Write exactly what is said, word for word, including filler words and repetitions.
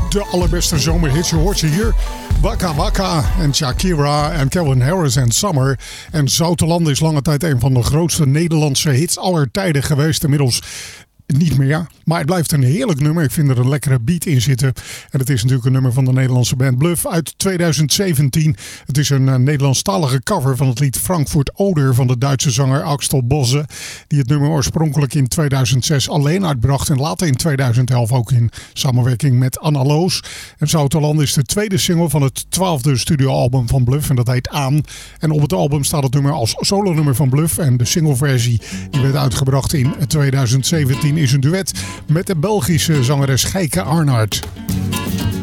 de allerbeste zomerhits. Je hoort ze hier. Waka Waka en Shakira en Calvin Harris en Summer. En Zouteland is lange tijd een van de grootste Nederlandse hits aller tijden geweest. Inmiddels niet meer, maar het blijft een heerlijk nummer. Ik vind er een lekkere beat in zitten. En het is natuurlijk een nummer van de Nederlandse band Bluff uit tweeduizend zeventien. Het is een uh, Nederlandstalige cover van het lied Frankfurt Oder van de Duitse zanger Axel Bosse, die het nummer oorspronkelijk in tweeduizend zes alleen uitbracht en later in tweeduizend elf ook in samenwerking met Anna Loos. En Zouteland is de tweede single van het twaalfde studioalbum van Bluff en dat heet Aan. En op het album staat het nummer als solonummer van Bluff en de singleversie die werd uitgebracht in tweeduizend zeventien is een duet met de Belgische zangeres Geike Arnaert.